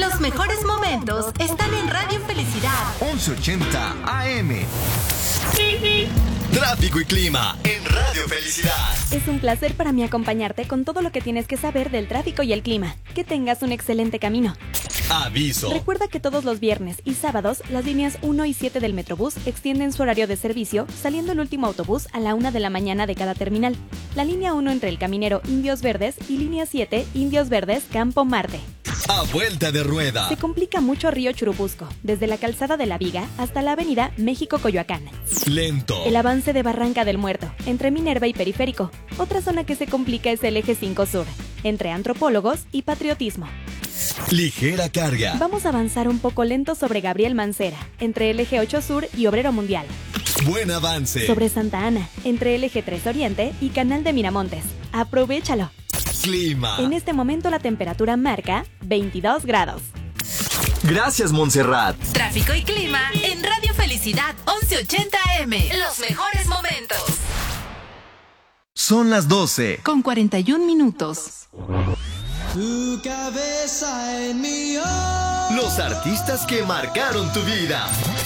Los mejores momentos están en Radio Felicidad 1180 AM. Tráfico y clima en Radio Felicidad. Es un placer para mí acompañarte con todo lo que tienes que saber del tráfico y el clima. Que tengas un excelente camino. Aviso. Recuerda que todos los viernes y sábados las líneas 1 y 7 del Metrobús extienden su horario de servicio, saliendo el último autobús a la 1 de la mañana de cada terminal. La línea 1 entre el Caminero Indios Verdes y línea 7 Indios Verdes Campo Marte. A vuelta de rueda. Se complica mucho Río Churubusco, desde la calzada de la Viga hasta la avenida México-Coyoacán. Lento. El avance de Barranca del Muerto, entre Minerva y Periférico. Otra zona que se complica es el eje 5 Sur, entre Antropólogos y Patriotismo. Ligera carga. Vamos a avanzar un poco lento sobre Gabriel Mancera, entre el eje 8 Sur y Obrero Mundial. Buen avance. Sobre Santa Ana, entre el eje 3 Oriente y Canal de Miramontes. ¡Aprovéchalo! Clima. En este momento la temperatura marca 22 grados. Gracias, Montserrat. Tráfico y clima en Radio Felicidad 1180 AM. Los mejores momentos. Son las 12. Con 41 minutos. Tu cabeza en mi Los artistas que marcaron tu vida.